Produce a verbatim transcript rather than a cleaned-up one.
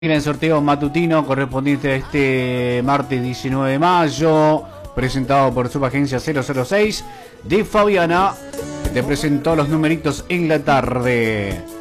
En el sorteo matutino correspondiente a este martes diecinueve de mayo, presentado por Subagencia cero cero seis de Fabiana, que te presentó los numeritos en la tarde.